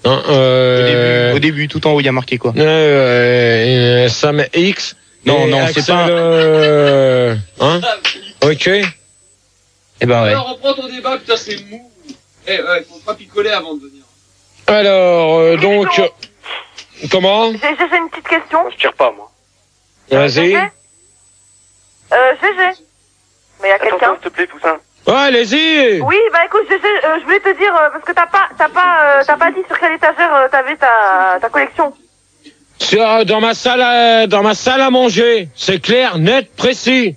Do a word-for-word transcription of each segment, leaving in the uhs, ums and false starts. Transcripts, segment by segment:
Hein, euh... au, début, au début, tout en haut, il y a marqué quoi? euh, euh, Sam X. Non, non, c'est pas. Euh... Hein? Ok. Eh ben ouais. Alors, reprends ton débat, putain, c'est mou. Eh, ouais, faut pas picoler avant de venir. Alors, euh, donc. Question. Comment? J'ai j'ai une petite question. Je tire pas, moi. Vas-y. Euh, G G. Mais il y a quelqu'un. S'il te plaît, Poussin. Ouais, allez-y. Oui, bah écoute, G G, euh, je voulais te dire, euh, parce que t'as pas, t'as pas, euh, t'as pas dit sur quelle étagère euh, t'avais ta, ta collection. Sur, dans ma salle à, dans ma salle à manger. C'est clair, net, précis.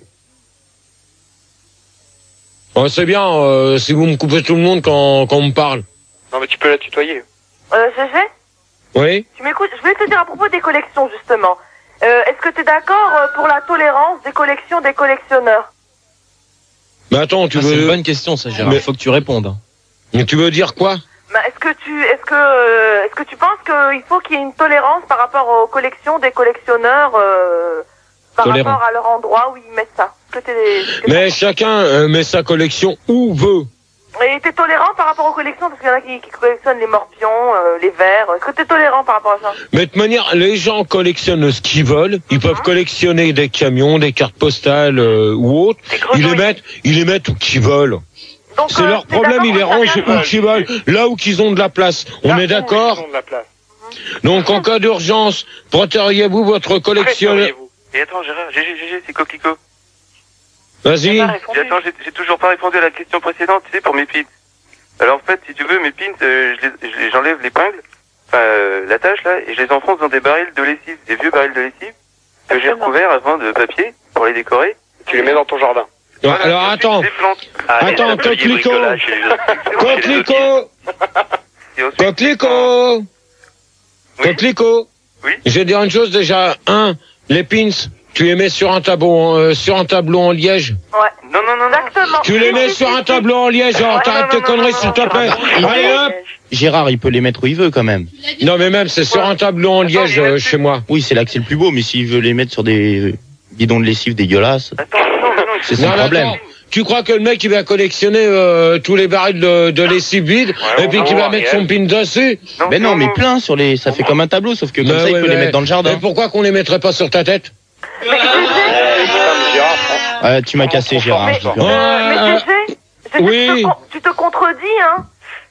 Oh, c'est bien, euh, si vous me coupez tout le monde quand, quand on me parle. Non, mais tu peux la tutoyer. Euh, G G, Oui? tu m'écoutes? Je voulais te dire à propos des collections, justement. Euh, est-ce que t'es d'accord euh, pour la tolérance des collections des collectionneurs? Mais attends, tu Ah, veux... c'est une bonne question, ça, Gérard. Mais- Faut que tu répondes. Mais tu veux dire quoi? Bah, est-ce que tu, est-ce que, euh, est-ce que tu penses qu'il faut qu'il y ait une tolérance par rapport aux collections des collectionneurs, euh, par Tolérant. rapport à leur endroit où ils mettent ça? Est-ce que t'es, est-ce que Mais chacun euh, met sa collection où veut. Et t'es tolérant par rapport aux collections, parce qu'il y en a qui, qui collectionnent les morpions, euh, les vers. Est-ce que t'es tolérant par rapport à ça? Mais de toute manière, les gens collectionnent ce qu'ils veulent. Ils peuvent collectionner des camions, des cartes postales euh, ou autres. Des Ils les grenouilles. mettent, ils les mettent où qu'ils veulent. Donc, C'est euh, leur t'es problème, d'accord ils les que ça rangent vient- où qu'ils veulent, là où qu'ils ont de la place. On est d'accord? Ils ont de la place. Donc en cas d'urgence, protériez-vous votre collection. Préparez-vous. Et attends, Gérard, G G, G G, c'est Coquelicot. Vas-y. Et attends, j'ai j'ai toujours pas répondu à la question précédente, tu sais, pour mes pins. Alors en fait, si tu veux, mes pins, euh, je les- je les- j'enlève l'épingle, enfin euh, l'attache là, et je les enfonce dans des barils de lessive, des vieux barils de lessive, que j'ai recouverts avant de papier, pour les décorer. Tu les mets dans ton jardin. Non, alors Ensuite, attends, je les plante. attends, Coquelicot, Coquelicot, Et ensuite- Coquelicot, Oui. Coquelicot. Oui. Je vais dire une chose déjà. Un, les pins, tu les mets sur un tableau, euh, sur un tableau en liège. Ouais. Non, non, non, non. Exactement. Tu les mets sur un tableau en liège. Alors Ouais, t'arrêtes non, tes non, conneries non, s'il non, te non, plaît. non, Allez hop. Gérard, il peut les mettre où il veut quand même. Non mais même c'est sur un tableau en liège euh, chez moi. Oui, c'est là que c'est le plus beau, mais s'il veut les mettre sur des bidons de lessive dégueulasses, Attends, non, non, non. c'est Non, son mais problème. attends, tu crois que le mec il va collectionner euh, tous les barils de, de lessive vide Ouais, et puis on qu'il va voit, mettre rien. son pin dessus? Ben non, mais plein sur les, ça fait comme un tableau, sauf que comme Ben ça, il ouais, peut les mais- mettre dans le jardin. Et pourquoi qu'on les mettrait pas sur ta tête? Mais G G, Gérard, Ah, tu m'as cassé, Gérard. mais, je dis plus euh, rien. mais G G, G G, oui. tu, te, con- tu te contredis, hein,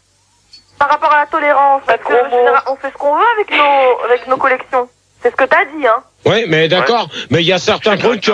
par rapport à la tolérance. Parce que, gros je veux dire, on fait ce qu'on veut avec nos, avec nos collections. C'est ce que t'as dit, hein. Oui, mais d'accord. Mais il y a certains trucs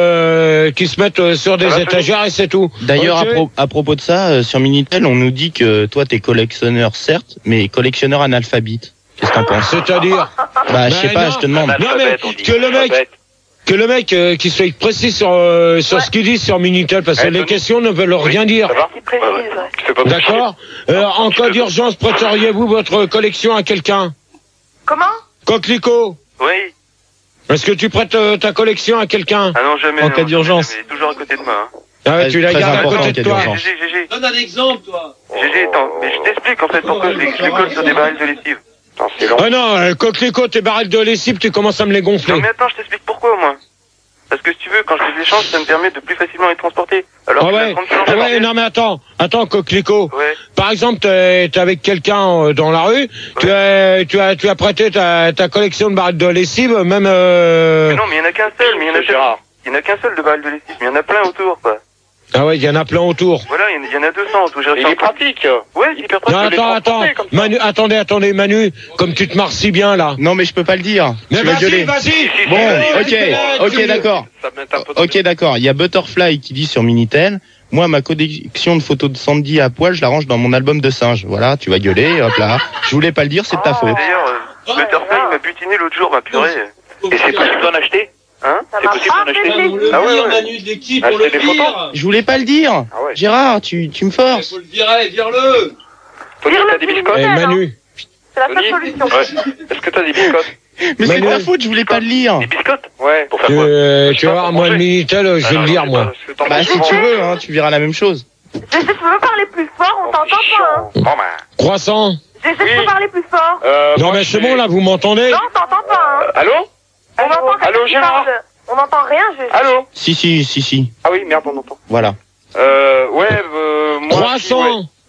euh, qui se mettent euh, sur des Ça va, étagères et c'est tout. D'ailleurs, Ok. à, pro- à propos de ça, euh, sur Minitel, on nous dit que toi, t'es collectionneur, certes, mais collectionneur analphabète. Qu'est-ce que t'en penses? C'est-à-dire, Bah, je sais Ben pas, non. je te demande. non mais Analphabète, on dit. que le mec, que le mec euh, qui soit précis sur euh, sur Ouais. ce qu'il dit sur Minitel, parce que Eh, les Tony. questions ne veulent rien dire. ça va? C'est précise, ouais. Tu fais pas bouger. D'accord. Euh, en cas d'urgence, prêteriez-vous votre collection à quelqu'un? Comment? Coquelicot, Oui. est-ce que tu prêtes euh, ta collection à quelqu'un? Ah non, jamais. En non, cas d'urgence. jamais, toujours à côté de moi. Hein. Ah ouais, tu la Très gardes à important, côté en cas de toi. d'urgence. G G, G G. Donne un exemple, toi. G G, attends, mais je t'explique en fait pourquoi je les, je les colle sur des barils de lessive. Non, c'est long. Ah non, euh, Coquelicot, tes barils de lessive, tu commences à me les gonfler. Non mais attends, je t'explique pourquoi moi. Parce que si tu veux, quand je les échange, ça me permet de plus facilement les transporter. Alors Ah que ouais, la trente ah ouais, non mais attends, attends Coquelicot. Ouais. Par exemple, t'es t'es avec quelqu'un euh, dans la rue, tu as tu as tu as prêté ta, ta collection de barils de lessive, même euh... Mais non, mais il y en a qu'un seul, mais il y en a C'est Gérard. Il y en a qu'un seul de barils de lessive, mais il y en a plein autour, quoi. Ah ouais, il y en a plein autour. Voilà, il y en a- il y en a deux cents autour. J'ai Il réussi est à- pratique. Ouais, c'est hyper Non, pratique. attends, attends, transporter comme ça. Manu, attendez, attendez, Manu, comme tu te marres si bien là. Non, mais je peux pas le dire. Mais Tu vas vas-y, gueuler. vas-y. Bon, Vas-y, ok, ok, d'accord. Ça met un peu Ok, d'accord. Il y a Butterfly qui dit sur Minitel, moi, ma collection de photos de Sandy à poil, je la range dans mon album de singe. Voilà, tu vas gueuler, hop là. Je voulais pas le dire, c'est de ta faute. D'ailleurs, euh, Butterfly il m'a butiné l'autre jour, ma purée. Et c'est possible d'en acheter? Hein? Ça C'est m'a possible pas d'en acheter? fait On le Ah ouais, vire, ouais. Manu de l'équipe, Acheter on le des photos. vire. Je voulais pas le dire. Ah ouais. Gérard, tu, tu me Il forces. faut le virer, vire-le. Tony, Dire t'as le des plus biscottes? Eh, nickel, hein. Manu, C'est la seule Tony solution. Ouais. Est-ce que t'as des biscottes? Mais c'est Manu. ta faute, je voulais pas le lire. Des biscottes? Ouais. Pour faire quoi? euh, Je tu sais vas pas, voir, pour moi le manger. Minitel, euh, je vais Ah, le non, dire je moi. Parce que t'en Bah, manges si souvent. tu veux, hein, tu verras la même chose. G G, tu peux parler plus fort, on t'entend pas, hein. Bon, ben. Croissant. G G, tu Oui. peux parler plus fort. Euh, Non moi, mais je c'est vais- bon là, vous m'entendez? Non, on t'entend pas, hein. Allô? On entend quelqu'un Allô, qui Gérard? parle. On n'entend rien, G G. Allô? Si, si, si, si. Ah oui, merde, on entend. Voilà. Euh, ouais, euh, moi. Croissant. je-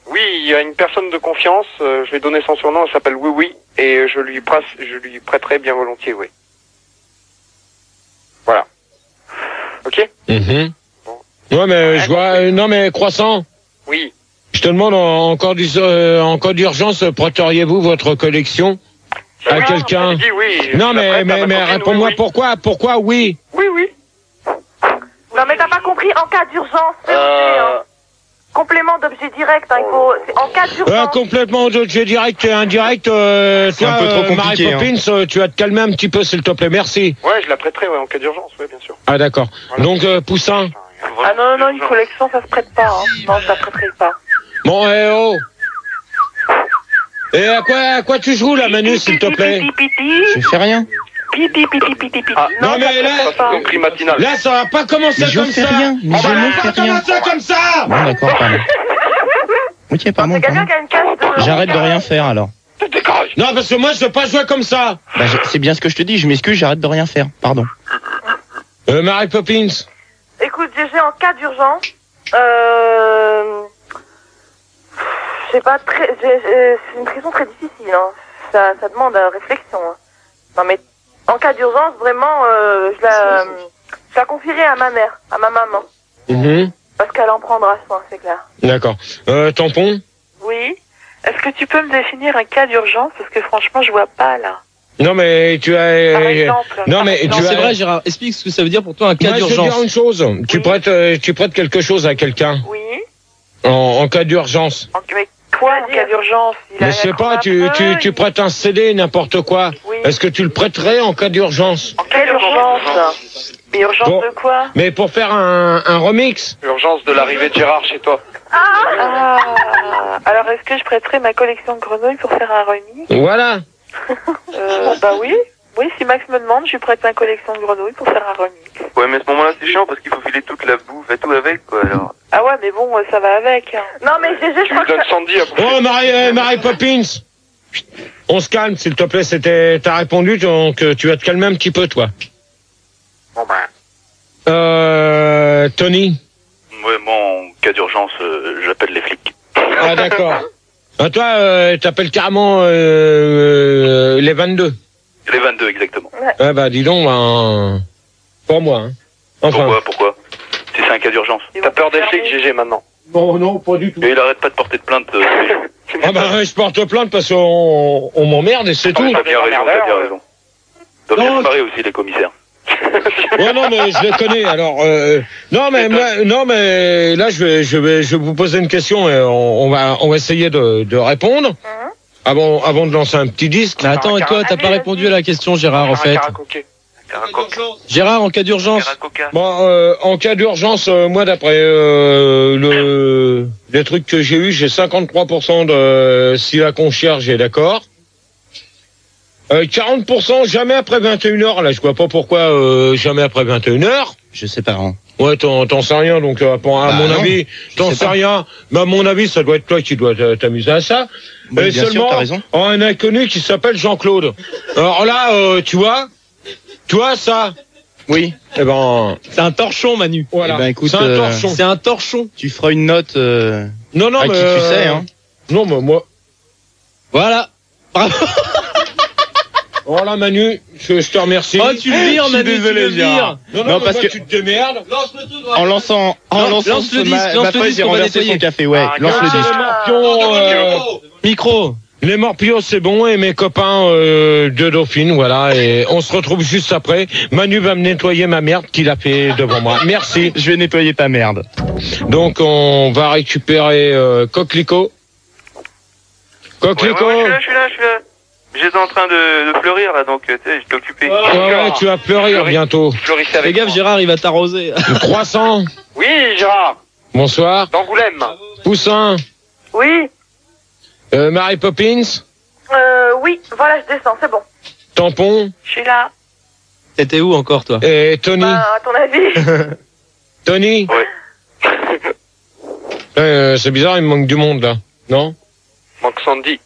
Oui, il y a une personne de confiance, euh, je vais donner son surnom, elle s'appelle Oui Oui, et je lui, presse, je lui prêterai bien volontiers, oui. Voilà. Ok? Mhm. Ouais, mais Ouais, je vois. euh, non, mais Croissant, Oui. je te demande en, en cas d'us- euh, en cas d'urgence, prêteriez-vous votre collection à Oui, quelqu'un? j'ai dit oui. Non, je la mais, prête à mais, ma mais copine, réponds-moi oui, oui. pourquoi? Pourquoi oui? Oui, oui. Non, mais t'as pas compris, en cas d'urgence, c'est objet, hein. Euh... Complément d'objet direct, hein, il faut, c'est en cas Euh, d'urgence. complètement d'objet direct et indirect. Euh, C'est toi, un peu trop euh, Mary compliqué, Poppins, euh, tu vas te calmer un petit peu, s'il te plaît. Merci. Ouais, je la prêterai, ouais, en cas d'urgence, ouais, bien sûr. Ah, d'accord. Voilà. Donc, euh, Poussin. Ah non, non, une collection, ça se prête pas, hein. Non, ça prêterait pas. Bon, eh oh. Et à quoi, à quoi tu joues là, Manu, s'il te plaît? Je fais rien. Pipi, pipi, pipi, pipi. Ah, Non, ça mais se là- prête pas. Une prime matinale. Là, ça va pas commencer Mais je comme fais ça. rien, mais On je va ne pas fais rien. commencer comme ça. Bon, d'accord, pardon. Ok, C'est pardon, quelqu'un pardon. qui a une case de... J'arrête de rien faire alors. Dégage. Non, parce que moi, je veux pas jouer comme ça. Bah, je- c'est bien ce que je te dis, je m'excuse, j'arrête de rien faire. Pardon. Euh, Mary Poppins. Écoute, G G, en cas d'urgence, euh... Je sais pas, très... j'ai- j'ai- c'est une question très difficile, hein. Ça, ça demande euh, réflexion, hein. Non, mais en cas d'urgence, vraiment, euh, je la... Je la confierai à ma mère, à ma maman. Mhm. Parce qu'elle en prendra soin, c'est clair. D'accord. Euh, tampon. Oui. Est-ce que tu peux me définir un cas d'urgence? Parce que franchement, je vois pas là. Non, mais tu as. Par exemple. non, par mais exemple. tu C'est as- vrai, Gérard. Explique ce que ça veut dire pour toi un cas Moi, je vais te d'urgence. dire une chose. Tu Oui. prêtes, euh, tu prêtes quelque chose à quelqu'un Oui. en, en cas d'urgence. En- Mais quoi en cas d'urgence? Il a Mais je sais la pas, croix tu, un tu, peu, tu il- prêtes un C D, n'importe quoi. Oui. Est-ce que tu le prêterais en cas d'urgence? En cas d'urgence. Mais urgence Bon. de quoi? Mais pour faire un, un remix. Urgence de l'arrivée de Gérard chez toi. Ah. Alors, est-ce que je prêterais ma collection de grenouilles pour faire un remix? Voilà. euh, Bah oui. Oui, si Max me demande, je lui prête ma collection de grenouilles pour faire un remix. Ouais, mais à ce moment-là, c'est chiant parce qu'il faut filer toute la bouffe et tout avec, quoi, alors. Ah ouais, mais bon, euh, ça va avec. hein. Non, mais G G, je Tu crois lui que... donnes ça- Sandy à bouffer. Oh, Marie, euh, Mary Poppins. On se calme, s'il te plaît. C'était, t'as répondu, donc euh, tu vas te calmer un petit peu, toi. Bon ben. Euh, Tony. Ouais, bon, en cas d'urgence, euh, j'appelle les flics. Ah, d'accord. Ah, toi, euh, t'appelles carrément euh, euh, les vingt-deux. Les vingt-deux, exactement. Ah bah dis donc, ben, pour moi. Hein. Enfin. Pourquoi, pourquoi? Si c'est un cas d'urgence. Ils T'as vont peur des fermer. flics, G G, maintenant? Non, non, pas du tout. Et il arrête pas de porter de plainte. Euh, Ah bah je porte plainte parce qu'on on m'emmerde et c'est Ah, tout. t'as bien raison, t'as bien raison. Ils doivent Non. bien se marrer aussi, les commissaires. Ouais non mais je les connais alors. Euh, non mais moi, non mais là je vais je vais je vais vous poser une question et on, on va on va essayer de, de répondre Hein avant avant de lancer un petit disque. Mais attends, et toi, t'as pas Allez, répondu vas-y. à la question, Gérard, en fait. Caracoquet. Caracoca. Gérard, en cas d'urgence. Caracoca. Bon euh, en cas d'urgence euh, moi d'après euh, le les trucs que j'ai eu j'ai cinquante-trois pour cent de si la concierge est d'accord. Euh, quarante pour cent jamais après vingt et une heures, là je vois pas pourquoi euh, jamais après vingt et une heures. Je sais pas. Hein. Ouais, t'en, t'en sais rien, donc euh, pour- à Bah mon non, avis, je t'en sais sais pas. rien. Mais à mon avis, ça doit être toi qui dois t'a- t'amuser à ça. Oui, Et bien sûr, seulement t'as raison. en un inconnu qui s'appelle Jean-Claude. Alors là, euh, tu vois, tu vois ça. Oui. Eh ben, C'est un torchon, Manu. voilà. Eh ben, écoute, c'est un euh, torchon. C'est un torchon. Tu feras une note euh, Non, non, à mais qui tu euh, sais. Hein. Non, mais moi. Voilà. Bravo. Voilà, Manu, je, je te remercie. Oh, tu le vires, Je suis Manu, désolé, tu le Gérard. vires. Non, non, Non, mais parce moi, que- tu te démerdes. En lançant, en Lance- lançant lance le ce disque, ma- lance ma le feuille, disque, j'ai on va renversé nettoyer. son café. Ouais, Ah, lance le Ah, disque. les morpions, euh, Micro. Les morpions, c'est bon, et mes copains euh, de Dauphine, voilà, et on se retrouve juste après. Manu va me nettoyer ma merde qu'il a fait devant moi. Merci. Je vais nettoyer ta merde. Donc on va récupérer euh, Coquelicot. Ouais, ouais, Coquelicot. ouais, je suis là, je suis là, je suis là. J'étais en train de, de fleurir, là, donc, euh, tu sais, j'étais occupé. Ouais, ouais, tu vas pleurer Fleury. bientôt. Fleurissez Fais avec gaffe, moi. Gérard, il va t'arroser. trois cents. Oui, Gérard. Bonsoir. D'Angoulême. Poussin. Oui, Euh, Mary Poppins. euh, oui, voilà, je descends, c'est bon. Tampon. Je suis là. T'étais où encore, toi? Et Tony. Bah, à ton avis. Tony. Ouais. Euh, c'est bizarre, il me manque du monde là. Non? Manque Sandy.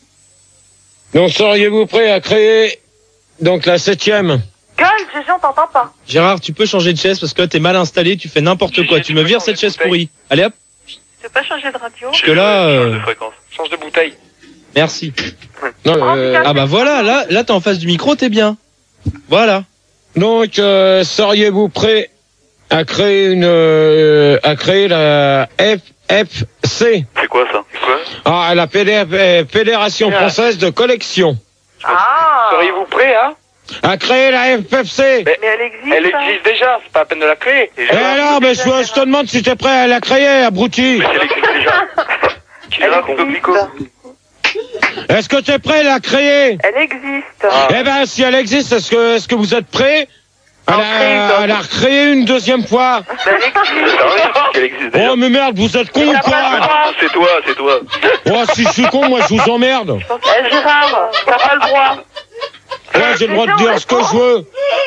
Donc seriez-vous prêt à créer donc la septième? Gueule, G G, on t'entend pas. Gérard, tu peux changer de chaise parce que là, t'es mal installé, tu fais n'importe quoi. Gigi, Tu tu me peux vires changer cette de chaise bouteille. pourrie. Allez hop. Tu veux pas changer de radio? Parce que là, euh, de fréquence. Change de bouteille. merci. Non, euh, Ah bah voilà, là, là t'es en face du micro, t'es bien. Voilà. donc, euh, seriez-vous prêt à créer une, euh, à créer la F F C, C'est quoi ça? C'est quoi? ah, la Fédé- euh, Fédération Ah. française de collection, Ah. Seriez-vous prêt, hein? à créer la F F C. Mais Mais elle existe. elle existe déjà, c'est pas la peine de la créer. Et Et Gérard, alors, mais je, je te demande si t'es prêt à la créer, abruti. mais elle existe déjà. Gérard, Elle Coquelicot. existe. Est-ce que t'es prêt à la créer? Elle existe. Ah. Eh ben, si elle existe, est-ce que, est-ce que vous êtes prêt à En la, créer une à la recréer une deuxième fois? Mais elle existe. Sérieux? Elle existe déjà. Oh, mais merde, vous êtes con ou T'as pas le quoi? droit. C'est toi, c'est toi. Oh, si je suis con, moi, je vous emmerde. Eh, Gérard, t'as pas le droit. Ouais, j'ai le droit de dire ce que je veux.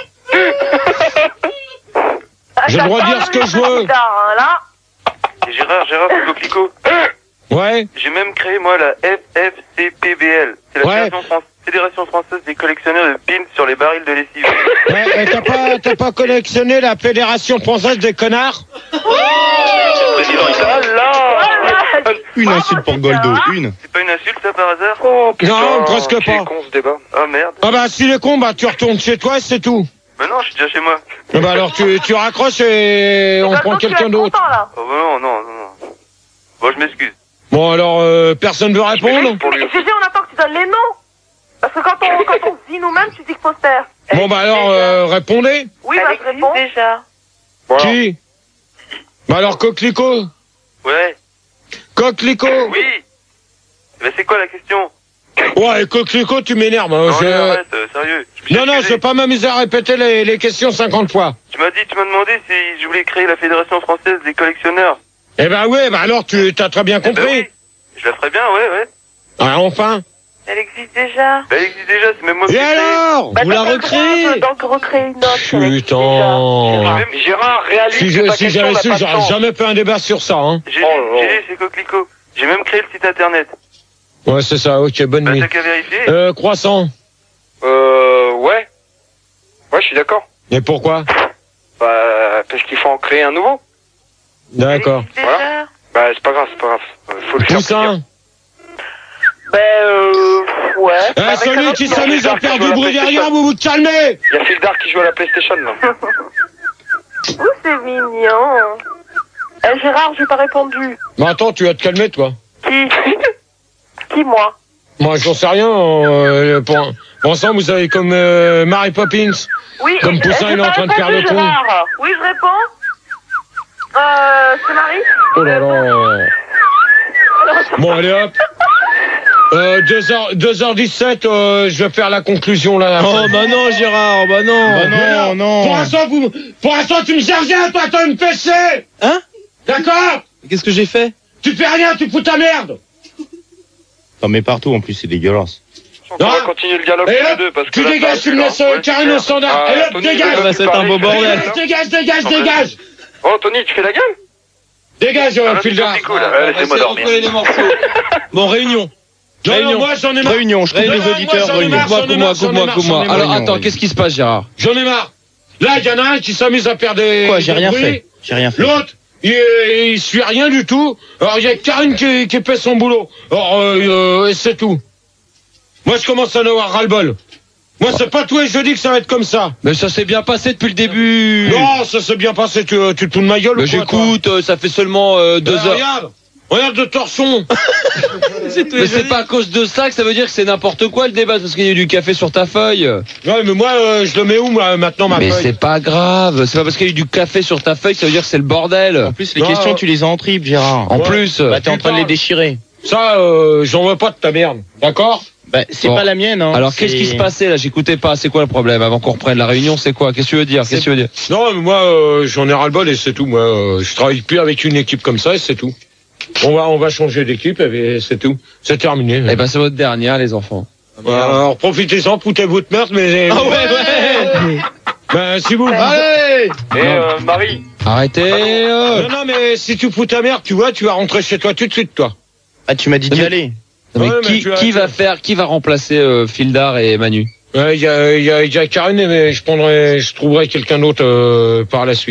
J'ai le droit de dire ce que je veux. Hein, là. Et Gérard, Gérard, Coquelicot. Ouais. J'ai même créé, moi, la F F C P B L. C'est la Ouais. Fédération, Fran- Fédération française des collectionneurs de pins sur les barils de lessive. Ouais, et t'as pas, t'as pas collectionné la Fédération française des connards? Président, il t'a- Une insulte pour Goldo, une. C'est pas une insulte, ça, par hasard? Oh, putain. Non, presque Qui est pas. con, ce débat. Ah, merde. Ah bah, s'il est con, bah, tu retournes chez toi et c'est tout. Mais non, je suis déjà chez moi. Ah bah, alors, tu, tu raccroches et on Donc, prend tu vas quelqu'un être d'autre. content, là. Oh, bah non, non, non, non. Bon, je m'excuse. Bon, alors, euh, personne veut répondre? Pour lui Mais Gégé, on attend que tu donnes les noms. Parce que quand on, quand on se dit nous-mêmes, tu dis qu'il faut se taire. Bon, bah, alors, euh, répondez. Oui, Elle bah, je existe réponds. déjà. Voilà. Qui? Bah, alors, Coquelicot. Ouais. Coquelicot. Oui. Mais c'est quoi la question? Ouais, Coquelicot, tu m'énerves. hein, Non, je- mais arrête, euh, sérieux. Je me suis Non, non, je excusé. vais pas m'amuser à répéter les, les questions cinquante fois. Tu m'as dit, tu m'as demandé si je voulais créer la Fédération française des collectionneurs. Eh ben ouais, bah alors tu t'as très bien Eh ben compris. oui. Je la ferais bien, ouais, ouais. Ah, enfin. Elle existe déjà. Bah, elle existe déjà, c'est même moi qui Et l'ai créée. alors? Bah, Vous la t'as pas le droit recréez. de- Donc recréer une autre. elle existe Putain. Même- Gérard, réalise Si que je- ta si question j'avais n'a su, pas de j'aurais sens. jamais fait un débat sur ça. Hein. J'ai Oh là là. j'ai c'est Coquelicot. J'ai même créé le site internet. Ouais, c'est ça. Ok, bonne Bah, nuit. t'as qu'à vérifier. Euh, croissant. Euh, ouais. Ouais, je suis d'accord. Et pourquoi? Bah, parce qu'il faut en créer un nouveau. D'accord. Elle existe déjà. Bah, c'est pas grave, c'est pas grave. Euh, Faut le faire. Poussin. Ben, euh, ouais. Eh, Avec un celui autre qui nom, s'amuse à Phildar faire qui joue du à la bruit PlayStation. derrière, vous vous calmez. Il y a Phildar qui joue à la PlayStation, là. Ouh, c'est mignon. Eh, Gérard, j'ai pas répondu. Mais attends, tu vas te calmer, toi. Qui? Qui, moi? Moi, j'en sais rien. Euh, pour, pour l'instant, vous avez comme euh, Mary Poppins. Oui. Comme et- Poussin, et- il est en train de faire le con. Gérard. Oui, je réponds. Euh, c'est Marie. Oh là là. Bon, allez hop. Euh, deux heures dix-sept, euh, je vais faire la conclusion là. Oh bah non, Gérard, bah non. Bah non, non. Pour l'instant, vous, pour l'instant, tu me sers rien, toi, t'as une P C. Hein? D'accord? Qu'est-ce que j'ai fait? Tu fais rien, tu fous ta merde. T'en mets partout en plus, c'est dégueulasse. On va continuer le dialogue Et tous les hop, deux, parce que tu là, ça dégages, va tu me plus, laisses là. euh, Ouais, Karine c'est au clair. standard. Ah, Et hop, Tony, dégage. je va vais être un parler, beau je vais bordel. parler. Dégage, dégage, Ah, dégage. Oh, Tony, tu fais la gueule? Dégage, euh, Ah, Phildar. c'est cool, là. Ouais, laissez-moi dormir. Bon, réunion. Non, non, Réunion. moi, j'en ai marre. Réunion, je trouve Réunion, les moi, auditeurs j'en ai réunion. marre. Coupe-moi, J'en ai coupe-moi, marre, j'en ai coupe-moi, marre, coupe-moi. j'en ai Alors, marre. attends, qu'est-ce qui se passe, Gérard? J'en ai marre. Là, il y en a un qui s'amuse à faire des. Quoi, j'ai des rien bruits. fait. J'ai rien fait. L'autre, il, il suit rien du tout. Alors, il y a Karine qui, qui fait son boulot. Alors, euh, euh, et c'est tout. Moi, je commence à en avoir ras-le-bol. Moi, c'est pas tous les jeudis que ça va être comme ça. Mais ça s'est bien passé depuis le début. Non, ça s'est bien passé. Tu, tu te fous de ma gueule Mais ou quoi, j'écoute, euh, ça fait seulement euh, toi deux Ben, heures. Regarde. Regarde le torchon. Mais c'est pas à cause de ça que ça veut dire que c'est n'importe quoi le débat, parce qu'il y a eu du café sur ta feuille. Ouais, mais moi, euh, je le mets où, moi, maintenant, ma Mais feuille? c'est pas grave, c'est pas parce qu'il y a eu du café sur ta feuille que ça veut dire que c'est le bordel. En plus, les Non, questions, euh, tu les as en triple, Gérard. En Ouais. plus, Bah, t'es en train de les Putain. déchirer. Ça, euh, j'en veux pas de ta merde. D'accord? Bah, c'est Bon. pas la mienne, hein. alors C'est- qu'est-ce qui se passait là? J'écoutais pas, c'est quoi le problème? Avant qu'on reprenne la réunion, c'est quoi? Qu'est-ce que tu veux dire? Qu'est-ce que tu veux dire? Non, mais moi, euh, j'en ai ras-le-bol et c'est tout. Moi, euh, je travaille plus avec une équipe comme ça et c'est tout. On va, on va changer d'équipe et c'est tout. C'est terminé. Eh ben c'est votre dernière, les enfants. Voilà, alors profitez-en, foutez votre merde, mais. Ah ouais, ouais. Ben, si vous. Allez! Et, euh, Marie, Arrêtez. euh. Non, non, mais si tu fous ta merde, tu vois, tu vas rentrer chez toi tout de suite, toi. Ah, tu m'as dit d'y Mais- aller. Non, mais Ouais, mais qui, tu as- qui tu va as- faire, qui va remplacer euh, Phildar et Manu? Il y a, y a, y a Karine, mais je prendrai, je trouverai quelqu'un d'autre euh, par la suite.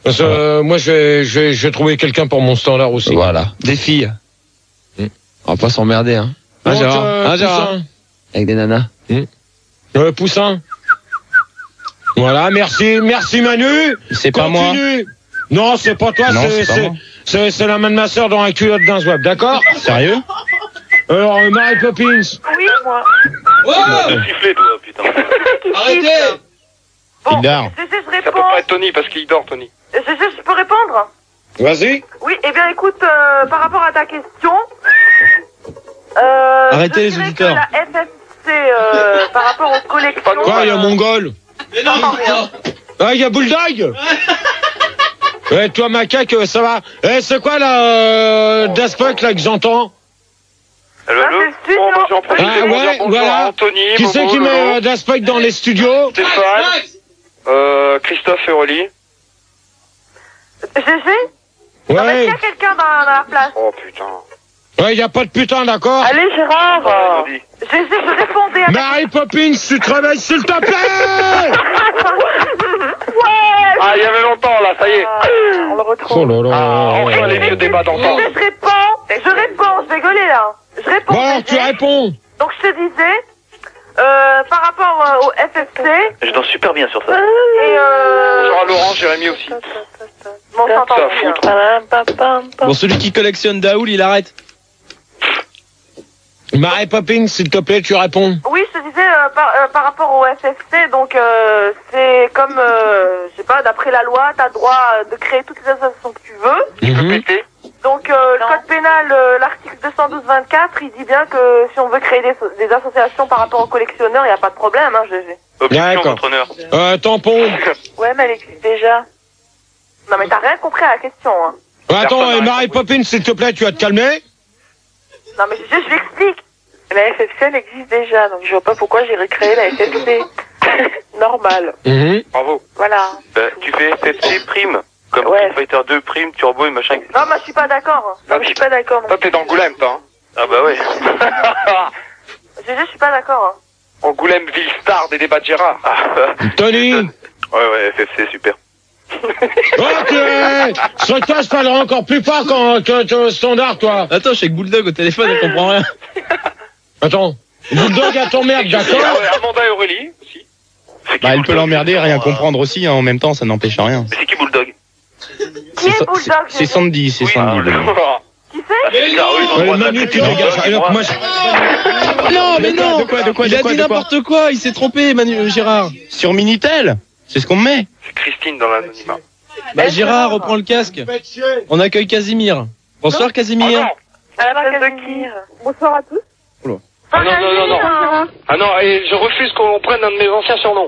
Parce que, euh, moi, je vais, je, vais, je vais trouver quelqu'un pour mon standard aussi. Voilà. Des filles. Mm. On va pas s'emmerder, hein. Hein, Donc, Gérard euh, Hein, Gérard Poussin. Avec des nanas. Euh, Poussin. Voilà, merci, merci Manu. C'est pas moi. Continue. Non, c'est pas toi, Non, c'est, c'est pas c'est, moi. c'est, c'est la main de ma sœur dans la culotte d'un swap, d'accord? Sérieux? Alors, euh, Mary Poppins. Oui, moi. T'as sifflé, toi, putain. Arrêtez Bon, Il dort. G G, je Ça peut réponds. pas être Tony parce qu'il dort, Tony. G G, je peux répondre? Vas-y. Oui, eh bien écoute, euh, par rapport à ta question, euh, Arrêtez je les dirais auditeurs. que la F F C, euh, par rapport aux collections... Quoi, il y a euh, Mongol? Mais non, rien. Ah, il y a Bulldog. Ouais, toi, macaque, ça va? Eh, c'est quoi, là, euh, Daft Punk, là, que j'entends? Allô, Ah, allô c'est le Bon, moi, studio. j'en profite Ah, pour ouais, dire bonjour voilà. à Anthony, Qui c'est Momo, qui met Lolo, euh, Daft Punk dans les studios? Stéphane, euh, Christophe et Aurélie. G G, non, mais Ouais. s'il y a quelqu'un dans, dans la place. Oh putain. Ouais, il y a pas de putain, d'accord? Allez, Gérard. Ah, vas-y. G G, je répondais à... Mary Poppins, tu te réveilles, s'il te plaît! Ouais. Ah, il y avait longtemps, là, ça y est. Ah, on le retrouve. Oh là là. Ah, enfin les vieux débats d'antan. Je réponds, je réponds, je vais gueuler là. Je réponds. Bon, alors, G G. tu réponds. Donc je te disais, euh, par rapport euh, au F F C, Je danse super bien sur ça. et euh... Bonjour à Laurent, Jérémy aussi. Bon, ça Ça entend fout. bien. Bon, celui qui collectionne Daoul, il arrête. Mary Poppins, s'il te plaît, tu réponds. Oui, je te disais, euh, par, euh, par rapport au F F C, donc euh, c'est comme, euh, je sais pas, d'après la loi, t'as le droit de créer toutes les associations que tu veux. Mhm. Pété. Donc euh, le code pénal, euh, l'article deux cent douze vingt-quatre, il dit bien que si on veut créer des, des associations par rapport aux collectionneurs, il n'y a pas de problème, hein, G G. Objection, D'accord. votre honneur. Euh, tampon. Ouais, mais elle existe déjà. Non mais t'as rien compris à la question, hein. Euh, Attends, Personne euh, n'a Mary compris. Poppins, s'il te plaît, tu vas te calmer. Non mais G G, je l'explique. La F F C, elle existe déjà, donc je vois pas pourquoi j'irais créer la F F C. Normal. Mhm. Bravo. Voilà. Bah, tu fais F F C prime. Comme Ouais. Street Fighter deux prime, turbo et machin. et cetera. Non, moi je suis pas d'accord. Non, mais je suis pas d'accord. non. Toi, t'es d'Angoulême, toi. Ah bah ouais. Hein. G G, je suis pas d'accord. Hein. Angoulême, ville star des débats de Gérard. Ah, bah. Tony. Ouais, ouais, F F C, super. Ok. Sur toi, je parlerai encore plus fort quand, que, que standard, toi. Attends, je suis avec Bulldog au téléphone, elle comprend rien. Attends. Bulldog à ton merde, Ah d'accord? ouais, Amanda et Aurélie aussi. C'est qui Bah, elle peut Bulldog l'emmerder et rien Euh, comprendre aussi, hein, en même temps, ça n'empêche rien. Mais c'est qui Bulldog? Qui est Sa- Bulldog, c'est- C'est G G? Sandy, c'est Oui, Sandy. ah, Bulldog. Qui c'est? Ah, c'est ça, oui, dans le Ouais, droit de Manu, la tu tête, dégages. Bulldog, Alors que droit. moi, je... Non, mais non De quoi, de quoi, de Il a quoi, dit de quoi n'importe quoi, il s'est trompé, Manu, euh, Gérard. Sur Minitel, c'est ce qu'on met. C'est Christine dans l'anonymat. Bah, Gérard, reprends le casque. On accueille Casimir. Bonsoir, Ah Casimir. non. À la place de qui Bonsoir à tous. Ah non, non, non, non. Ah non, et je refuse qu'on prenne un de mes anciens surnoms.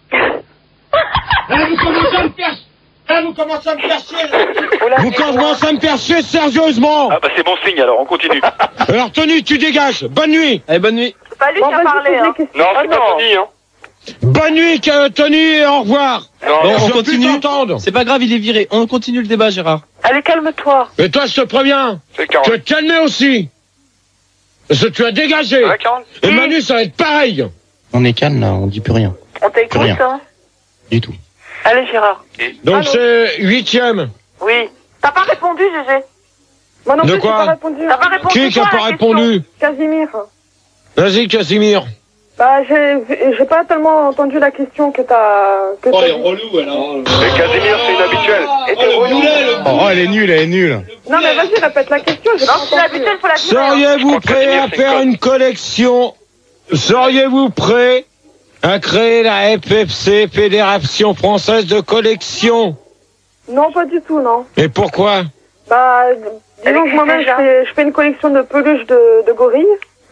Là, vous commencez à me faire... Là, vous commencez à me faire chier. Oh là, Vous commencez à me faire chier sérieusement. Ah bah c'est bon signe alors, on continue. Alors, Tony, tu dégages. Bonne nuit. Allez, bonne nuit. C'est pas lui qui a parlé, hein. Non, Ah c'est pas non. Tony, hein. Bonne nuit, que- Tony, et au revoir. Non, Bon, non. on Je veux continue. plus t'entendre. C'est pas grave, il est viré. On continue le débat, Gérard. Allez, calme-toi. Et toi, je te préviens. C'est Tu vas Carole. te calmer aussi. Parce que tu as dégagé. Ça va, Carole? Et Manu, ça va être pareil. On est calme là, on dit plus rien. On t'écoute, Rien. hein. Du tout. Allez, Gérard. Donc Allô c'est huitième. Oui. T'as pas répondu, G G. Moi non De plus, j'ai quoi pas répondu. T'as pas répondu Qui qui a quoi à pas la question? répondu? Casimir. Vas-y, Casimir. Bah, j'ai j'ai pas tellement entendu la question que t'as. que t'as dit. relou, alors. Mais Casimir, c'est une habituelle. Et t'es relou. Oh, elle est nulle, elle est nulle. Non, mais vas-y, répète la question. J'ai Non, pas c'est entendu. l'habitude, faut la dire. hein. Seriez-vous crois que prêt Casimir, à c'est faire une une collection? Seriez-vous prêt à créer la F F C, Fédération Française de Collection? Non, pas du tout, non. Et pourquoi? Bah, Elle disons que existe moi-même, je déjà. fais, je fais une collection de peluches de, de gorilles.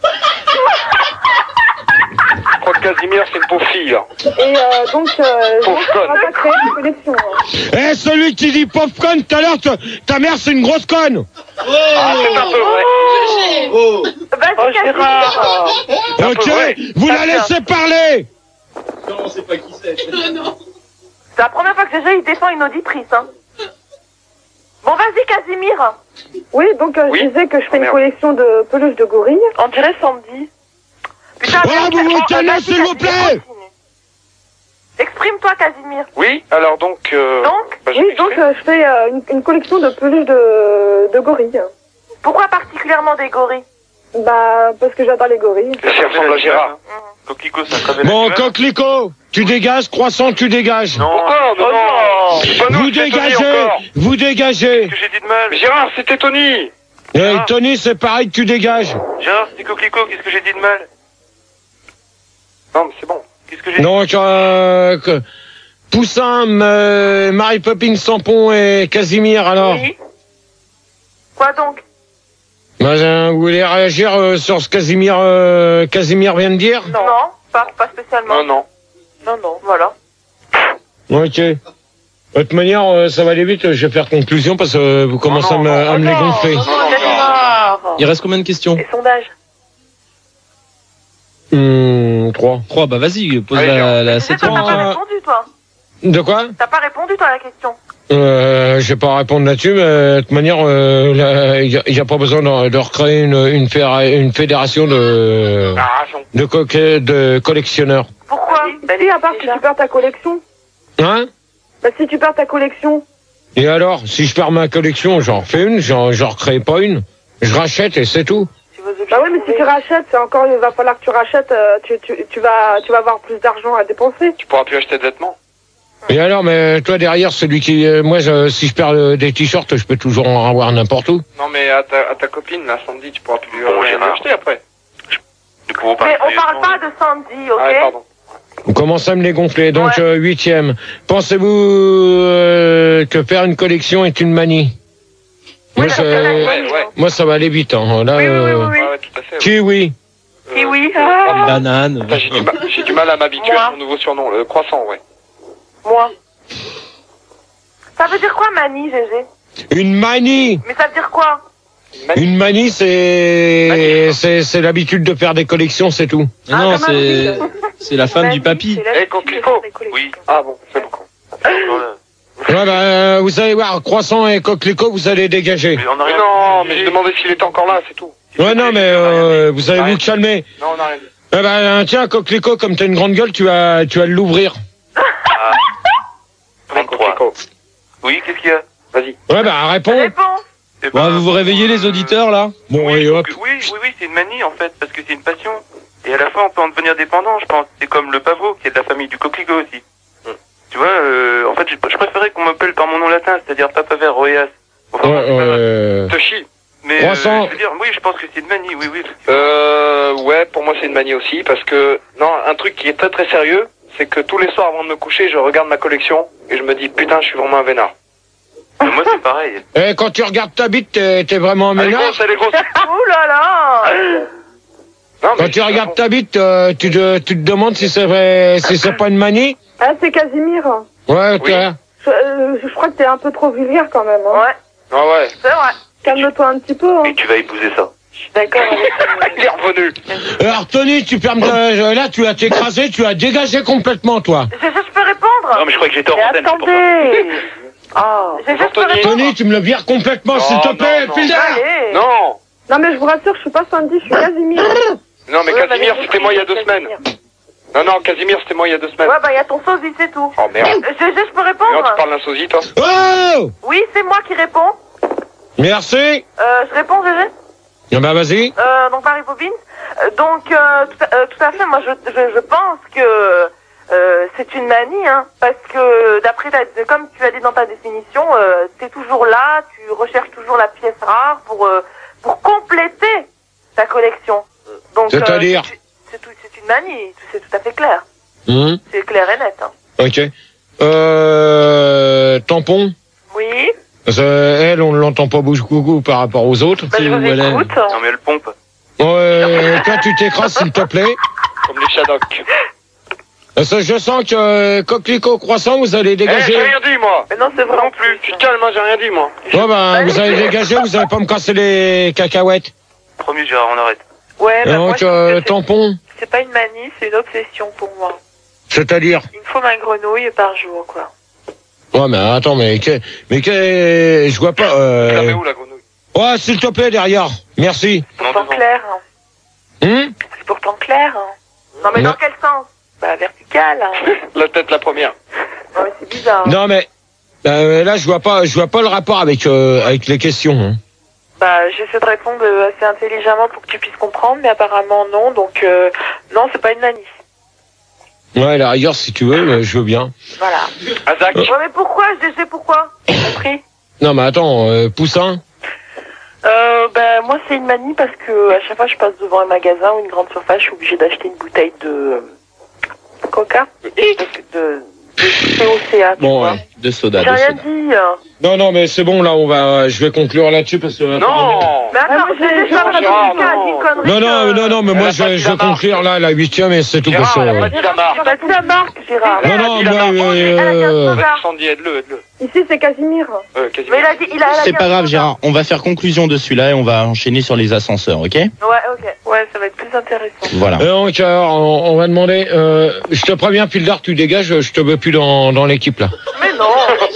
Je crois que Casimir, c'est une pauvre fille, là. Et euh, donc, euh, Pauvre je conne. ne pas créer une collection. hein. Eh, celui qui dit pauvre conne tout à l'heure, ta- ta mère c'est une grosse conne. Ah, c'est un peu vrai. Vas-y, Oh, Casimir. Gérard. un peu Ok, vrai. vous la Ah, laissez parler. Non, on sait pas qui c'est. C'est la première fois que G G il défend une auditrice, hein. Bon, vas-y, Casimir. Oui, donc euh, Oui. je disais que je fais Oh, une merde. collection de peluches de gorilles. On dirait Sandy. Putain, Oh, vas-y, vous vous Casimir, calmez, vas-y, s'il vous Casimir, plaît. continue. Exprime Exprime toi, Casimir. Oui, alors donc... Euh, Donc bah, je Oui, donc m'exprime. euh, je fais euh, une, une collection de peluches de, de gorilles. Pourquoi particulièrement des gorilles? Bah, parce que j'adore les gorilles. Ça ressemble à Gérard. Coquelicot, c'est un très bel Bon, animal. Coquelicot, tu dégages, Croissant, tu dégages. Non. Pourquoi Mais non, c'est pas nous, Vous c'est Tony dégagez, encore. vous dégagez. Qu'est-ce que j'ai dit de mal? Mais Gérard, c'était Tony. Eh, Tony, c'est pareil, tu dégages. Gérard, c'est Coquelicot, qu'est-ce que j'ai dit de mal? Non, mais c'est bon. Qu'est-ce que j'ai dit? Donc, euh, que- Poussin, euh, Mary Poppins, Tampon et Casimir, alors. Oui. Quoi donc? Bah, euh, vous voulez réagir euh, sur ce Casimir, euh, Casimir vient de dire? Non, pas, pas spécialement. Non, non. Non, non, voilà. Ok. De toute manière, euh, ça va aller vite, je vais faire conclusion parce que euh, vous commencez non, à me, non, à me les non, gonfler. non, non, non, Casimir. Il reste combien de questions? Les sondages. Hum, trois. Trois, bah vas-y, pose Allez, la, la Tu sais, toi, septième. t'as pas Euh, répondu, toi. De quoi? T'as pas répondu, toi, à la question. Euh, je vais pas répondre là-dessus, mais de toute manière, euh, là, il n'y a, a pas besoin de, de recréer une, une, féra- une fédération de, Narration. de, co- de collectionneurs. Pourquoi? Bah, si, à part si tu perds ta collection. Hein? Bah, si tu perds ta collection. Et alors, si je perds ma collection, j'en refais une, j'en, j'en recrée pas une. Je rachète et c'est tout. Bah oui, mais si tu rachètes, c'est encore, il va falloir que tu rachètes, euh, tu, tu, tu vas, tu vas avoir plus d'argent à dépenser. Tu pourras plus acheter de vêtements. Et alors, mais toi derrière, celui qui, euh, moi, je- si je perds euh, des t-shirts, je peux toujours en avoir n'importe où. Non, mais à ta, à ta copine, là, Sandy, tu pourras plus Bon, rien Gérard. acheter après. Nous pouvons parler Mais on parle sérieusement. pas de Sandy, ok? Ah, ouais, pardon. On commence à me les gonfler. Donc, Ouais. euh, huitième. Pensez-vous euh, que faire une collection est une manie? Oui, Moi, la ça, collection, ouais, oui. ouais. moi, ça va aller vite. Hein. Là, Oui, oui, oui, euh, oui, oui. Ouais, ouais, tout à fait. ouais. kiwi. Euh, Kiwi. euh, Ah. Banane. Putain, J'ai du, ma- j'ai du mal à m'habituer Moi. à mon nouveau surnom, le croissant, ouais. Moi. Ça veut dire quoi, manie, Gégé? Une manie. Mais ça veut dire quoi? Une manie, c'est c'est c'est l'habitude de faire des collections, c'est tout. Mais non, Ah, c'est c'est la femme du Manie, papy. c'est la- Eh, Coquelicot. Oui. Ah bon, c'est bon. Voilà. Ouais, bah, euh, vous allez voir, Croissant et Coquelicot, vous allez dégager. Mais on a Mais rien non, dit. mais je demandais s'il était encore là, c'est tout. Ouais, non, mais euh, vous allez vous calmer. Non, on n'a rien dit. Eh ben, tiens, Coquelicot, comme t'as une grande gueule, tu vas tu vas l'ouvrir. vingt-trois. Coquelicot. Oui, qu'est-ce qu'il y a? Vas-y. Ouais, bah, réponds. Réponse. Eh Bon, ben, vous vous réveillez les auditeurs là? Bon, oui, et hop. que- oui, oui, oui, c'est une manie en fait, parce que c'est une passion. Et à la fin, on peut en devenir dépendant, je pense. C'est comme le pavot, qui est de la famille du coquelicot aussi. Tu vois, euh, en fait, je, je préférais qu'on m'appelle par mon nom latin, c'est-à-dire Papa Vert Roeas. Enfin, Ouais, bon, c'est pas mal. euh, Toshi. Mais Croissant. euh, je veux dire, oui, je pense que c'est une manie, oui, oui. Euh, ouais, pour moi c'est une manie aussi, parce que, non, un truc qui est très très sérieux, c'est que tous les soirs avant de me coucher, je regarde ma collection, et je me dis, putain, je suis vraiment un vénard. Mais moi, c'est pareil. eh, quand tu regardes ta bite, t'es t'es vraiment un Elle est ménard. grosse, elle est grosse. Ouh là là. Non, mais Quand tu regardes ta bite, euh, tu, te, tu te demandes si c'est vrai, si c'est pas une manie. Ah, c'est Casimir. Ouais, Oui. t'as- Je, euh, je crois que t'es un peu trop vulgaire quand même. Hein. Ouais, Ah ouais, c'est vrai. Calme-toi un petit peu. Hein. Et tu vas épouser ça. Je suis d'accord avec il est revenu. Alors, Tony, tu perds, euh, là, tu as t'écrasé, tu as dégagé complètement, toi. Gégé, je peux répondre? Non, mais je crois que j'étais hors Mais antenne, c'est pour ça. attendez. Oh, Gégé, je peux Tony. répondre? Tony, tu me le vires complètement, Non, s'il te non, plaît, non. Pilda. Allez. Non. Non, mais je vous rassure, je suis pas Sandy, je suis Casimir. Non, mais Ouais, Casimir, bah, c'était moi il y a deux semaines. Casimir. Non, non, Casimir, c'était moi il y a deux semaines. Ouais, bah, il y a ton sosie, c'est tout. Oh merde. Euh, Gégé, je peux Non, répondre? tu parles d'un sosie, toi. Oh! Oui, c'est moi qui réponds. Merci. Euh, je réponds, Gégé? Ah bah, vas-y. Euh, donc Marie Poppins. Euh, donc euh, tout, à, euh, tout à fait, moi je, je, je pense que euh, c'est une manie, hein, parce que d'après ta, comme tu as dit dans ta définition, euh, t'es toujours là, tu recherches toujours la pièce rare pour euh, pour compléter ta collection. Donc C'est-à-dire c'est, c'est, tout, c'est une manie, c'est tout à fait clair, Hum, c'est clair et net. Hein. Ok. Euh, tampon. Oui. Parce que, elle, on ne l'entend pas beaucoup par rapport aux autres. Bah, je C'est vous où elle est écoute. Non, mais elle pompe. Ouais, toi, tu t'écrases, s'il te plaît. Comme les Shadocks. Parce que je sens que euh, Coquelicot Croissant, vous allez Eh, dégager. j'ai rien dit, moi. Mais non, c'est vrai. Non plus. Tu te calmes, moi, j'ai rien dit, moi. Ouais, bah, vous allez dégager, vous allez pas me casser les cacahuètes. Promis, Gérard, on arrête. Ouais, bah moi, Donc, je trouve euh, que c'est- tampon, c'est pas une manie, c'est une obsession pour moi. c'est-à-dire. Il me faut ma grenouille par jour, quoi. Ouais, mais attends, mais que, mais que, je vois pas. Tu la mets Euh... où, la grenouille? Ouais, s'il te plaît, derrière. Merci. Non, Pourtant devant. clair, hein. Hum C'est pourtant clair, hein. Non mais Non. dans quel sens? Bah, Bah, verticale. Hein. La tête la première. Ouais, mais c'est bizarre. Non, mais euh, là, je vois pas, je vois pas le rapport avec euh, avec les questions. Hein. Bah, j'essaie de répondre assez intelligemment pour que tu puisses comprendre, mais apparemment non. Donc, euh, non, c'est pas une manie. Ouais, à la rigueur, si tu veux, je veux bien. Voilà. Azak. Euh. Ouais, mais pourquoi? Je sais pourquoi. Compris? Non, mais attends, euh, Poussin. Euh, ben, moi, c'est une manie parce que à chaque fois que je passe devant un magasin ou une grande surface, je suis obligée d'acheter une bouteille de euh, Coca, de, de, de C O C A, tu Bon, vois. ouais. De soda, J'ai de rien soda. dit. hein. Non, non, mais c'est bon, là, on va, je vais conclure là-dessus parce que. Non. Mais attends, Ah, moi, j'ai j'ai- déjà j'ai- Gérard, dit une connerie. Non, non, non, non, mais Elle moi, a je, pas dit je la vais conclure là, la huitième, et c'est tout. Gérard, parce que- elle a pas dit la marque. J'ai pas dit la marque, Gérard. Non, non, Elle a moi, dit la marque. euh, Vas-y, Sandy, aide-le, aide-le. Ici, c'est Casimir. Euh, quasiment. Mais il a dit, il a, il a C'est dit pas un grave, truc, Gérard. On va faire conclusion de celui-là et on va enchaîner sur les ascenseurs, ok? hein. Ouais, ok. Ouais, ça va être plus intéressant. Voilà. Euh, donc, alors, on, on va demander. Euh, je te préviens, Pildar, tu dégages. Je te veux plus dans, dans l'équipe là. Mais non.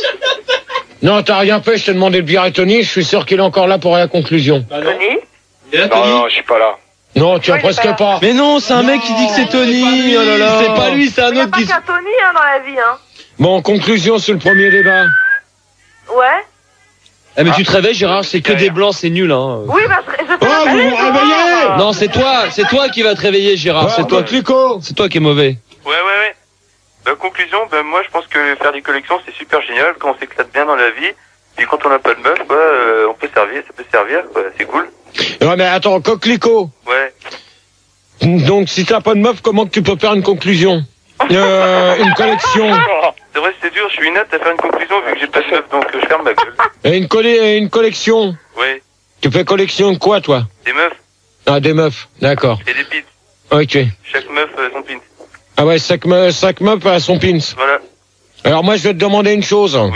Non, t'as rien fait. Je t'ai demandé de virer Tony. Je suis sûr qu'il est encore là pour la conclusion. Tony? Et là, Non, Tony non, je suis pas là. Non, tu as Ouais, il est presque pas là. pas. Mais non, c'est un mec qui dit que c'est Tony. Oh là là. C'est pas lui, c'est Il un n'y a autre pas qui. qu'un Tony hein, dans la vie, hein. Bon, conclusion sur le premier débat. Ouais. Ah, mais tu te réveilles, Gérard, c'est que Derrière. des blancs, c'est nul, hein. Oui, bah, je je te Oh, vous rappelle, vous réveillez Non, c'est toi, c'est toi qui vas te réveiller, Gérard. Ouais, C'est toi. Clico. C'est toi qui es mauvais. Ouais, ouais, ouais. Bah, conclusion, ben moi je pense que faire des collections c'est super génial quand on s'éclate bien dans la vie. Et quand on n'a pas de meuf, bah, euh, on peut servir, ça peut servir, quoi. C'est cool. Ouais, mais attends, Coquelicot. Ouais. Donc, si t'as pas de meuf, comment que tu peux faire une conclusion euh, Une collection. C'est vrai, c'est dur, je suis inapte à faire une conclusion vu que j'ai pas de meuf, donc euh, je ferme ma gueule. Et une, collé- une collection. Ouais. Tu fais collection de quoi, toi? Des meufs Ah, des meufs. D'accord. et des pins. Ok. Chaque meuf euh, son pin. Ah ouais, chaque meuf, chaque meuf a son pins. Voilà. Alors moi, je vais te demander une chose. Oui.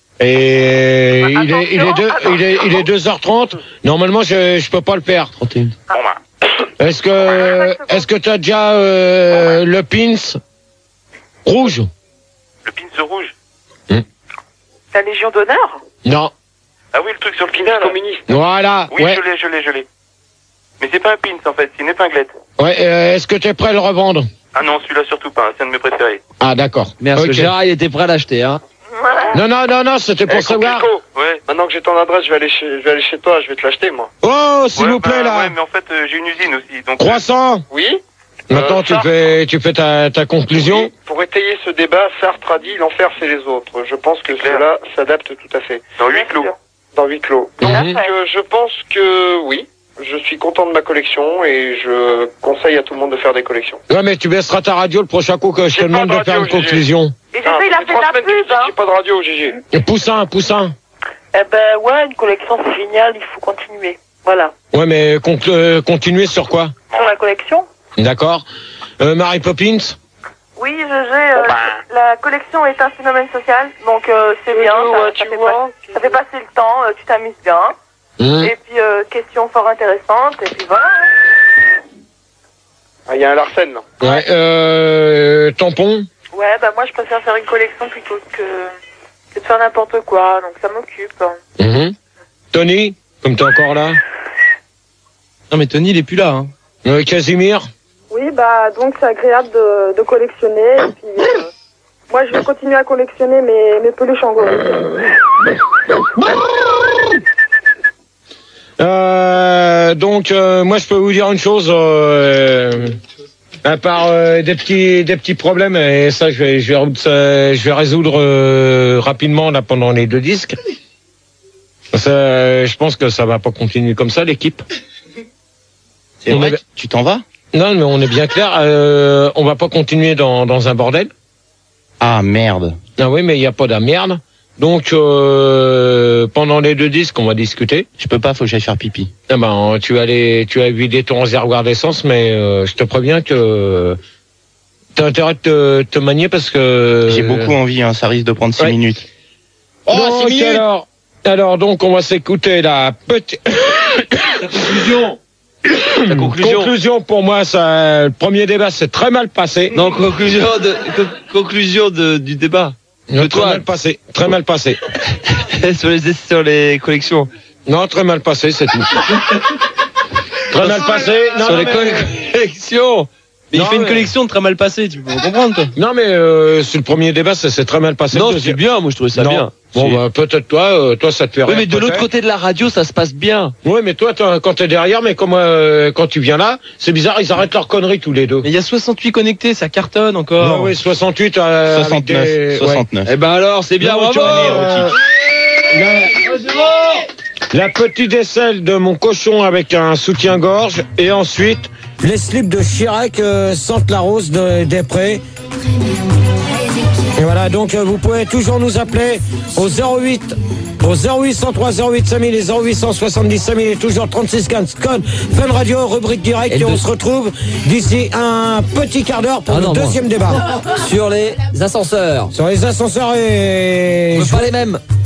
Et Bah, il, est, il, est deux, il, est, il est deux heures trente. Normalement, je je peux pas le faire. trente et un. Bon bah. Est-ce que est-ce que t'as déjà euh, le pins rouge? Le pin rouge. La Légion d'honneur? Non. Ah oui, le truc sur le pin là. communiste. Voilà. Oui, Ouais. je l'ai, je l'ai, je l'ai. Mais c'est pas un pin en fait, c'est une épinglette. Ouais. euh, Est-ce que t'es prêt à le revendre? Ah non, celui-là surtout pas, hein, c'est un de mes préférés. Ah d'accord. Merci, Ok. Gérard, il était prêt à l'acheter, hein. Non non non non, c'était pour Eh, savoir. Coquelicot, Ouais. maintenant que j'ai ton adresse, je vais aller chez, je vais aller chez toi, je vais te l'acheter, moi. Oh, s'il Ouais, vous plaît bah, là. Ouais, mais en fait, euh, j'ai une usine aussi, donc. Croissant. Oui? Maintenant, Euh, tu Sartre. fais tu fais ta ta conclusion. Oui, pour étayer ce débat, Sartre a dit l'enfer c'est les autres. Je pense que Clair. cela s'adapte tout à fait. Dans huit clos. Dans huis clos. Mhm. Donc euh, je pense que oui, je suis content de ma collection et je conseille à tout le monde de faire des collections. Ouais, mais tu baisseras ta radio le prochain coup que je te J'ai pas demande de de faire une radio, Gégé. conclusion. Et j'ai Ah, fait, il a ça fait de trois la semaines que je pub, dis que hein. j'ai pas de radio, Gégé. Et Poussin, Poussin. Eh ben, ouais, une collection c'est génial, il faut continuer. Voilà. Ouais, mais conclu- euh, continuer sur quoi? Sur la collection? D'accord. Euh, Mary Poppins. Oui, je euh, la collection est un phénomène social, donc euh, c'est bien, Jojo, ça, ouais, ça tu fait vois. pas- ça fait passer le temps, euh, tu t'amuses bien. Hum. Et puis, euh, question fort intéressante, et puis voilà. Ah, il y a un Larsen, là. Ouais. Euh, tampon. Ouais, bah moi je préfère faire une collection plutôt que, que de faire n'importe quoi, donc ça m'occupe. Mhm. Tony, comme t'es encore là. Non, mais Tony, il est plus là, hein. Euh, Casimir. Oui, bah donc c'est agréable de, de collectionner. Et puis, euh, moi, je vais continuer à collectionner mes, mes peluches en gorille. Euh, donc, euh, moi, je peux vous dire une chose. Euh, à part euh, des petits des petits problèmes, et ça, je vais je vais, résoudre ça- je vais résoudre euh, rapidement là pendant les deux disques. Ça, je pense que ça va pas continuer comme ça, l'équipe. C'est On vrai, est- tu t'en vas? Non, mais on est bien clair. Euh, on va pas continuer dans dans un bordel. Ah, merde. Ah oui, mais il y a pas de merde. Donc, euh, pendant les deux disques, on va discuter. Je peux pas, faut que j'aille faire pipi. Ah ben, tu vas aller, tu vas vider ton réservoir d'essence, mais euh, je te préviens que t'as intérêt de te, te manier parce que J'ai beaucoup envie, hein, ça risque de prendre six Ouais. minutes. Oh, six minutes. alors, alors donc on va s'écouter la petite La conclusion. La conclusion. conclusion pour moi. Ça, le premier débat s'est très mal passé. Non, conclusion de, co- conclusion de, du débat. Non, de très toi. mal passé, très mal passé. sur les, sur les collections. Non, très mal passé, c'est tout. Très mal passé. Non, sur non, les mais- collections. Mais Non, il fait une mais- collection de très mal passé, tu peux comprendre toi. Non, mais euh, sur le premier débat, ça s'est très mal passé. Non, Le c'est deuxième- bien, moi je trouvais ça Non. bien. Bon, Si. bah, peut-être toi, euh, toi, ça te fait Oui, rire. mais de l'autre peut-être. côté de la radio, ça se passe bien. Oui, mais toi, toi, quand t'es derrière, mais comme euh, quand tu viens là, c'est bizarre, ils arrêtent leurs conneries tous les deux. Mais il y a soixante-huit connectés, ça cartonne encore. Non, oui, soixante-huit. Euh, avec soixante-neuf. des- soixante-neuf. Eh ben alors, c'est bien, Non, bravo. tu vois, euh, la, la petite aisselle de mon cochon avec un soutien-gorge, et ensuite les slips de Chirac euh, sentent la rose de, des prés. Et voilà, donc euh, vous pouvez toujours nous appeler au zéro huit au zéro huit cent trois zéro huit cinq mille et zéro huit cent soixante-dix cinq mille et toujours trente-six quinze code Fun Radio, rubrique direct, et, et on se retrouve d'ici un petit quart d'heure pour Ah le non, deuxième débat. Sur les ascenseurs. Sur les ascenseurs et... On veut pas les mêmes.